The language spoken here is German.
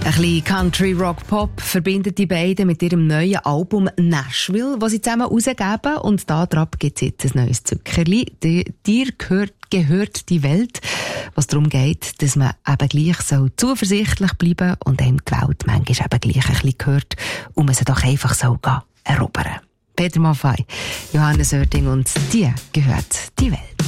Ein bisschen Country-Rock-Pop verbindet die beiden mit ihrem neuen Album Nashville, das sie zusammen rausgeben. Und da drauf gibt es jetzt ein neues Zuckerli. Dir gehört die Welt, was darum geht, dass man eben gleich so zuversichtlich bleiben und einem die Welt manchmal eben gleich ein bisschen gehört und man sie doch einfach so erobern. Peter Maffay, Johannes Oerding und dir gehört die Welt.